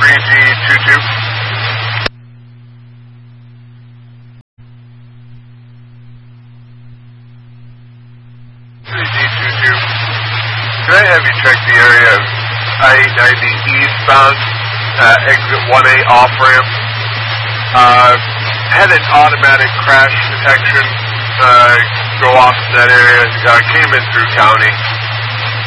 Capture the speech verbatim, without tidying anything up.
three Z two two. three Z two two. Can I have you check the area of I eight ninety eastbound, uh, exit one A off-ramp? Uh, had an automatic crash detection uh, go off in that area. Uh, came in through county.